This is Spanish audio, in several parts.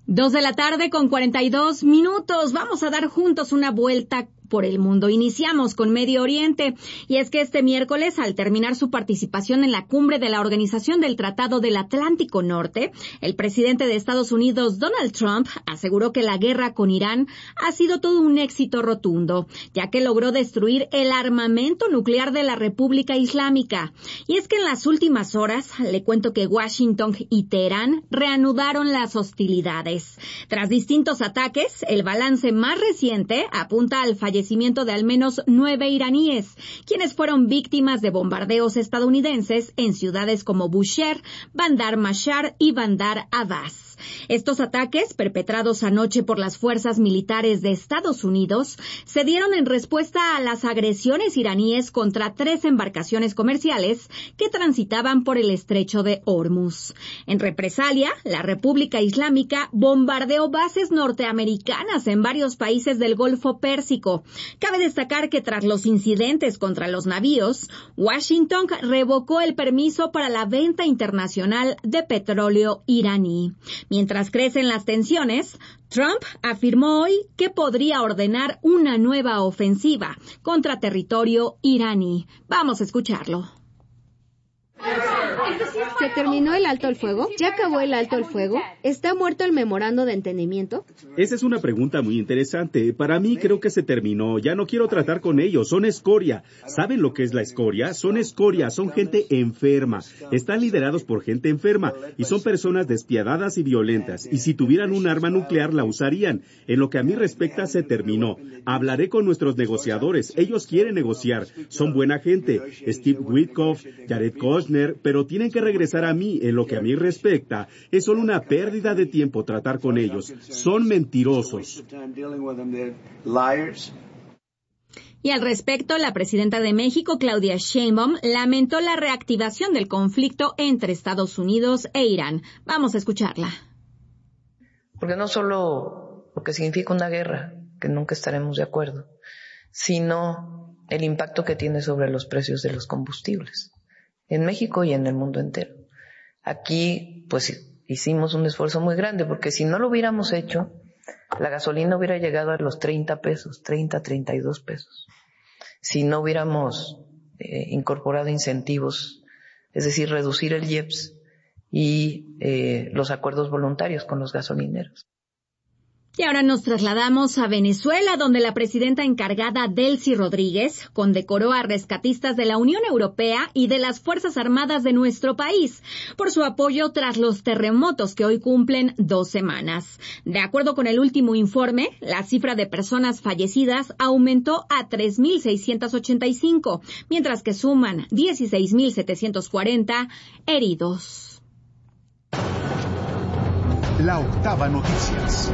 2:42 p.m. Vamos a dar juntos una vuelta por el mundo. Iniciamos con Medio Oriente, y es que este miércoles, al terminar su participación en la cumbre de la Organización del Tratado del Atlántico Norte, el presidente de Estados Unidos, Donald Trump, aseguró que la guerra con Irán ha sido todo un éxito rotundo, ya que logró destruir el armamento nuclear de la República Islámica. Y es que en las últimas horas, le cuento que Washington y Teherán reanudaron las hostilidades. Tras distintos ataques, el balance más reciente apunta al fallecimiento de al menos 9 iraníes, quienes fueron víctimas de bombardeos estadounidenses en ciudades como Bushehr, Bandar Mashar y Bandar Abbas. Estos ataques, perpetrados anoche por las fuerzas militares de Estados Unidos, se dieron en respuesta a las agresiones iraníes contra 3 embarcaciones comerciales que transitaban por el estrecho de Hormuz. En represalia, la República Islámica bombardeó bases norteamericanas en varios países del Golfo Pérsico. Cabe destacar que tras los incidentes contra los navíos, Washington revocó el permiso para la venta internacional de petróleo iraní. Mientras crecen las tensiones, Trump afirmó hoy que podría ordenar una nueva ofensiva contra territorio iraní. Vamos a escucharlo. ¿Se terminó el alto el fuego? ¿Ya acabó el alto el fuego? ¿Está muerto el memorando de entendimiento? Esa es una pregunta muy interesante. Para mí creo que se terminó. Ya no quiero tratar con ellos. Son escoria. ¿Saben lo que es la escoria? Son escoria. Son gente enferma. Están liderados por gente enferma y son personas despiadadas y violentas. Y si tuvieran un arma nuclear la usarían. En lo que a mí respecta se terminó. Hablaré con nuestros negociadores. Ellos quieren negociar. Son buena gente. Steve Witkoff, Jared Kushner, pero tienen que regresar a mí. En lo que a mí respecta, es solo una pérdida de tiempo tratar con ellos. Son mentirosos. Y al respecto, la presidenta de México, Claudia Sheinbaum, lamentó la reactivación del conflicto entre Estados Unidos e Irán. Vamos a escucharla. Porque no solo lo que significa una guerra, que nunca estaremos de acuerdo, sino el impacto que tiene sobre los precios de los combustibles en México y en el mundo entero. Aquí, pues, hicimos un esfuerzo muy grande, porque si no lo hubiéramos hecho, la gasolina hubiera llegado a los 30 pesos, 32 pesos. Si no hubiéramos incorporado incentivos, es decir, reducir el IEPS y los acuerdos voluntarios con los gasolineros. Y ahora nos trasladamos a Venezuela, donde la presidenta encargada Delcy Rodríguez condecoró a rescatistas de la Unión Europea y de las Fuerzas Armadas de nuestro país por su apoyo tras los terremotos que hoy cumplen 2 semanas. De acuerdo con el último informe, la cifra de personas fallecidas aumentó a 3.685, mientras que suman 16.740 heridos. La Octava Noticias.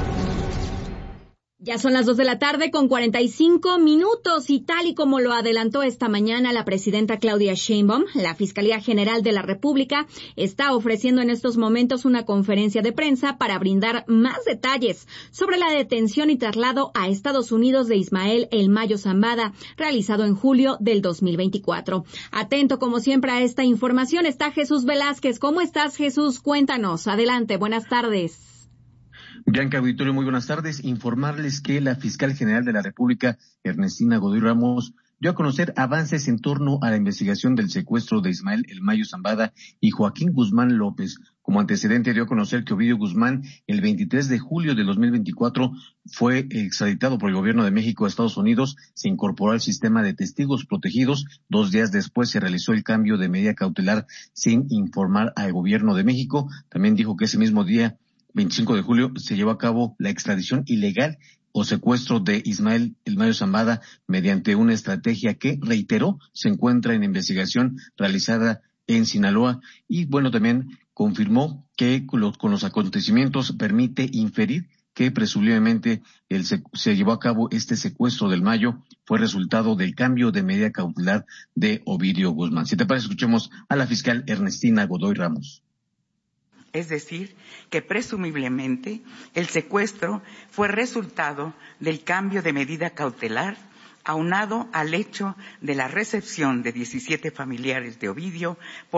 Ya son las 2:45 p.m. y tal y como lo adelantó esta mañana la presidenta Claudia Sheinbaum, la Fiscalía General de la República está ofreciendo en estos momentos una conferencia de prensa para brindar más detalles sobre la detención y traslado a Estados Unidos de Ismael El Mayo Zambada, realizado en julio del 2024. Atento como siempre a esta información está Jesús Velázquez. ¿Cómo estás, Jesús? Cuéntanos. Adelante, buenas tardes. Bianca Auditorio, muy buenas tardes. Informarles que la fiscal general de la República, Ernestina Godoy Ramos, dio a conocer avances en torno a la investigación del secuestro de Ismael El Mayo Zambada y Joaquín Guzmán López. Como antecedente dio a conocer que Ovidio Guzmán, el 23 de julio de 2024, fue extraditado por el gobierno de México a Estados Unidos, se incorporó al sistema de testigos protegidos. 2 días después se realizó el cambio de medida cautelar sin informar al gobierno de México. También dijo que ese mismo día, 25 de julio, se llevó a cabo la extradición ilegal o secuestro de Ismael El Mayo Zambada mediante una estrategia que, reiteró, se encuentra en investigación realizada en Sinaloa. Y bueno, también confirmó que con los acontecimientos permite inferir que presumiblemente se llevó a cabo este secuestro del Mayo fue resultado del cambio de medida cautelar de Ovidio Guzmán. Si te parece, escuchemos a la fiscal Ernestina Godoy Ramos. Es decir, que presumiblemente el secuestro fue resultado del cambio de medida cautelar aunado al hecho de la recepción de 17 familiares de Ovidio por